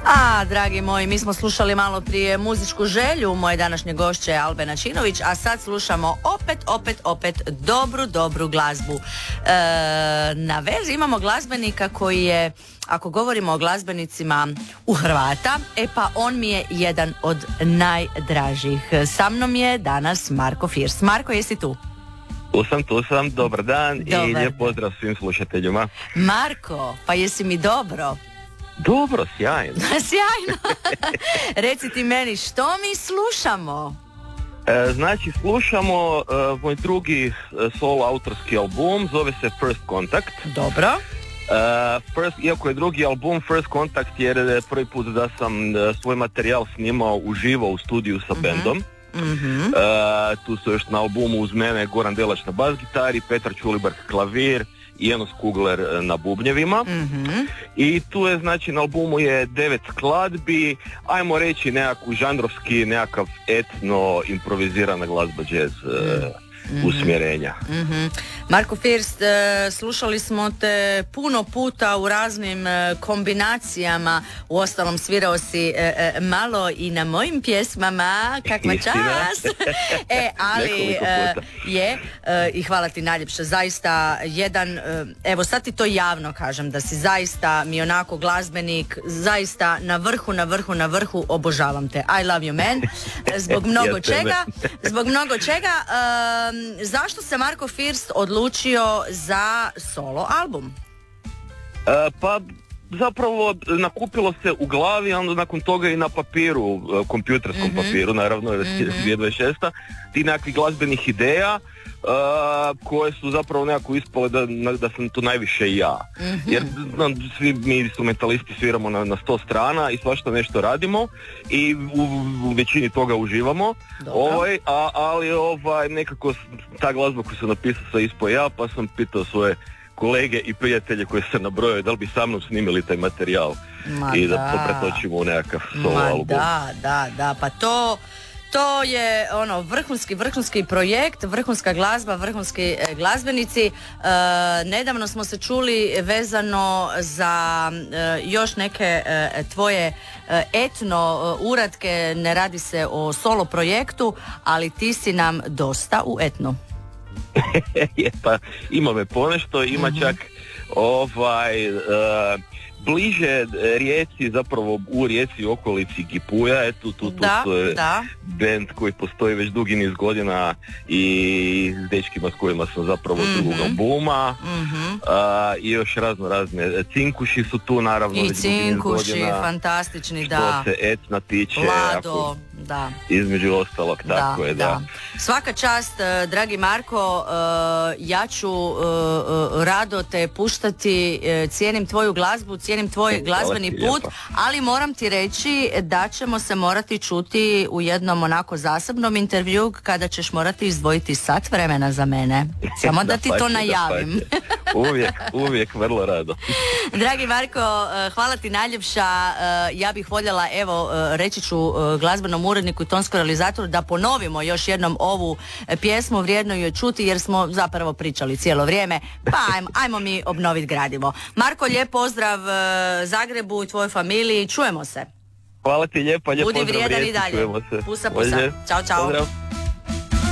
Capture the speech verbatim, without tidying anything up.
A, dragi moji, mi smo slušali malo prije muzičku želju moje današnje gošće Albena Činović, a sad slušamo opet, opet, opet dobru, dobru glazbu. E, na vezi imamo glazbenika koji je, ako govorimo o glazbenicima u Hrvata, e pa on mi je jedan od najdražih. Sa mnom je danas Marko Firs. Marko, jesi tu? Tu sam, tu sam, dobar dan. Dobar. I lijep pozdrav svim slušateljima. Marko, pa jesi mi dobro? Dobro, sjajno. Sjajno. Reci ti meni, što mi slušamo? E, znači, slušamo e, moj drugi solo autorski album, zove se First Contact. Dobro. E, first, iako je drugi album First Contact, jer je prvi put da sam e, svoj materijal snimao uživo u studiju sa mm-hmm. bendom. Mm-hmm. E, tu su još na albumu uz mene Goran Delač na bas gitari, Petar Čulibark klavir i Enos Kugler na bubnjevima. Mm-hmm. I tu je, znači, na albumu je devet skladbi, ajmo reći nekakvu žanrovski, nekakav etno improvizirana glazba jazz mm-hmm. usmjerenja. Mm-hmm. Marko First, slušali smo te puno puta u raznim kombinacijama, uostalom svirao si malo i na mojim pjesmama, kakva čast. E, ali je, i hvala ti najljepše, zaista jedan, evo sad ti to javno kažem, da si zaista mi onako glazbenik, zaista na vrhu, na vrhu, na vrhu, obožavam te. I love you, man. Zbog mnogo čega, zbog mnogo čega, um, zašto se Marko First odlučio za solo album? E, pa zapravo nakupilo se u glavi, a onda nakon toga i na papiru, kompjuterskom mm-hmm. papiru, naravno, mm-hmm. dvije tisuće dvadeset šesta ti nekakvih glazbenih ideja uh, koje su zapravo nekako ispale da, da sam to najviše i ja. Mm-hmm. Jer no, svi mi instrumentalisti sviramo na, na sto strana i svašta nešto radimo i u, u većini toga uživamo. Ovaj, a, ali ovaj, nekako ta glazba koju sam napisao sam ispao ja, pa sam pitao svoje kolege i prijatelje koji se nabrojaju da li bi sa mnom snimili taj materijal. Ma i da, da to pretočimo u nekakav solo album. Da, da, da, pa to to je ono vrhunski, vrhunski projekt, vrhunska glazba, vrhunski e, glazbenici. E, nedavno smo se čuli vezano za e, još neke e, tvoje e, etno e, uratke, ne radi se o solo projektu, ali ti si nam dosta u etno. Je, pa ima me ponešto, ima mm-hmm. čak ovaj uh, bliže Rijeci, zapravo u Rijeci i okolici Gipuja, eto tu, tu da, to je da. band koji postoji već dugi niz godina i s dečkima s kojima sam zapravo mm-hmm. drugog albuma mm-hmm. uh, i još razno razne Cinkuši su tu, naravno, i već Cinkuši, dugi niz godina, fantastični, što da, se etna tiče, Lado, ako, da, između ostalog, tako da, je, da. da. Svaka čast, dragi Marko, ja ću rado te puštati, cijenim tvoju glazbu, cijenim tvoj glazbeni put, ali moram ti reći da ćemo se morati čuti u jednom onako zasebnom intervju kada ćeš morati izdvojiti sat vremena za mene. Samo da ti to najavim. Uvijek, uvijek, vrlo rado. Dragi Marko, hvala ti najljepša. Ja bih voljela, evo, reći ću glazbenom uredniku i tonskom realizatoru da ponovimo još jednom ovu pjesmu, vrijedno joj čuti jer smo zapravo pričali cijelo vrijeme, pa ajmo, ajmo mi obnoviti gradivo. Marko, lijep pozdrav Zagrebu i tvojoj familiji, čujemo se. Hvala ti lijepa, lijep Budi pozdrav vrijedan Rijeci, i dalje. Čujemo se. Pusa, pusa. Ćao, čao. Pozdrav.